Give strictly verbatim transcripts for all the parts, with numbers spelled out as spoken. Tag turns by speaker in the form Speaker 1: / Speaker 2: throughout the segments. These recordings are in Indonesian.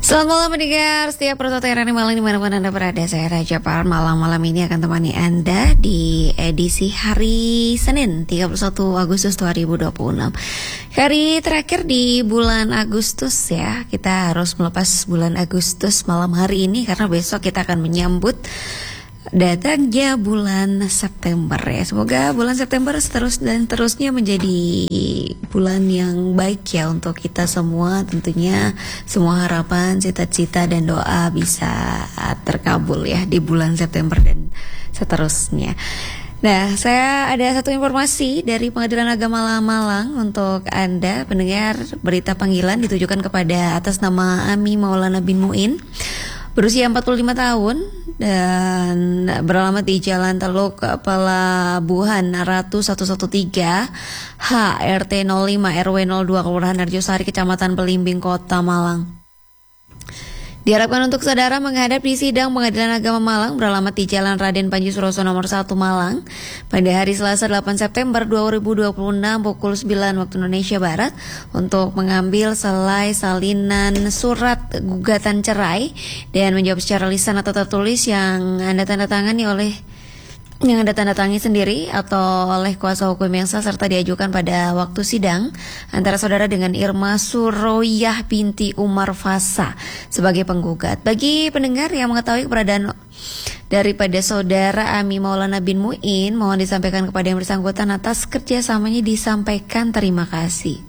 Speaker 1: Selamat malam pendengar setiap pertoteran malam dimanapun Anda berada. Saya Raja Par. Malam-malam ini akan temani Anda di edisi hari Senin tiga puluh satu Agustus dua ribu dua puluh enam. Hari terakhir di bulan Agustus ya. Kita harus melepas bulan Agustus malam hari ini karena besok kita akan menyambut datangnya bulan September ya. Semoga bulan September terus dan terusnya menjadi bulan yang baik ya untuk kita semua. Tentunya semua harapan, cita-cita dan doa bisa terkabul ya di bulan September dan seterusnya. Nah, saya ada satu informasi dari Pengadilan Agama Malang untuk Anda pendengar. Berita panggilan ditujukan kepada atas nama Ami Maulana bin Muin, berusia empat puluh lima tahun dan beralamat di Jalan Teluk Pelabuhan Ratu seratus tiga belas H R T nol lima R W nol dua Kelurahan Arjosari, Kecamatan Belimbing, Kota Malang. Diharapkan untuk saudara menghadap di sidang Pengadilan Agama Malang beralamat di Jalan Raden Panji Suroso nomor satu Malang pada hari Selasa delapan September dua ribu dua puluh enam pukul sembilan waktu Indonesia Barat untuk mengambil selai salinan surat gugatan cerai dan menjawab secara lisan atau tertulis yang Anda tanda tangani oleh yang Anda tanda tangani sendiri atau oleh kuasa hukum yang sah serta diajukan pada waktu sidang antara saudara dengan Irma Suroyah binti Umar Fasa sebagai penggugat. Bagi pendengar yang mengetahui keberadaan daripada saudara Ami Maulana bin Muin, mohon disampaikan kepada yang bersangkutan atas kerjasamanya, disampaikan terima kasih.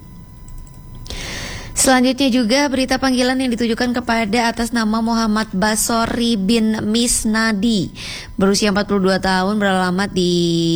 Speaker 1: Selanjutnya juga berita panggilan yang ditujukan kepada atas nama Muhammad Basori bin Misnadi, berusia empat puluh dua tahun, beralamat di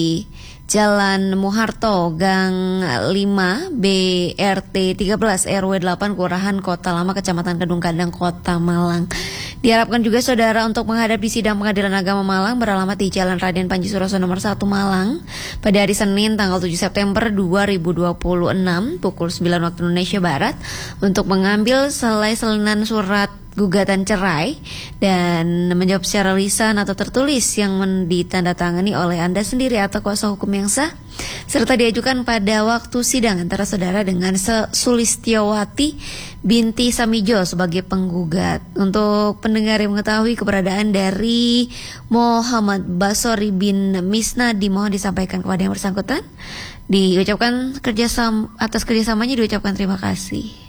Speaker 1: Jalan Muharto, Gang lima B R T tiga belas R W delapan Kelurahan Kota Lama, Kecamatan Kedung Kandang, Kota Malang. Diharapkan juga saudara untuk menghadap di sidang Pengadilan Agama Malang beralamat di Jalan Raden Panji Suroso nomor satu Malang pada hari Senin tanggal tujuh September dua ribu dua puluh enam pukul sembilan waktu Indonesia Barat untuk mengambil selai salinan surat gugatan cerai dan menjawab secara lisan atau tertulis yang ditandatangani oleh Anda sendiri atau kuasa hukum yang sah serta diajukan pada waktu sidang antara saudara dengan Sulistiawati binti Samijo sebagai penggugat. Untuk pendengar yang mengetahui keberadaan dari Muhammad Basori bin Misnadi, mohon disampaikan kepada yang bersangkutan, diucapkan kerjasama atas kerjasamanya diucapkan terima kasih.